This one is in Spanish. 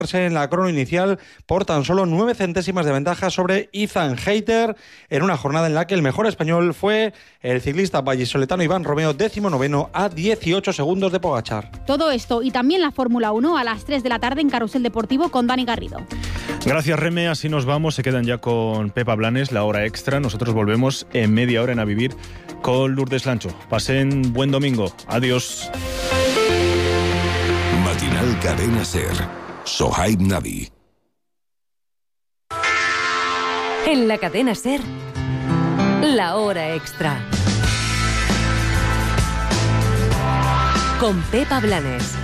en la crono inicial por tan solo 9 centésimas de ventaja sobre Ethan Hayter, en una jornada en la que el mejor español fue el ciclista vallisoletano Iván Romeo, 19º a 18 segundos de Pogačar. Todo esto y también la Fórmula 1 a las 3 de la tarde en Carrusel Deportivo con Dani Garrido. Gracias, Reme, así nos vamos. Se quedan ya con Pepa Blanes, la hora extra. Nosotros volvemos en media hora en A Vivir con Lourdes Lancho. Pasen buen domingo. Adiós. Matinal Cadena Ser. Sohaib Navi. En la Cadena Ser, la hora extra. Con Pepa Blanes.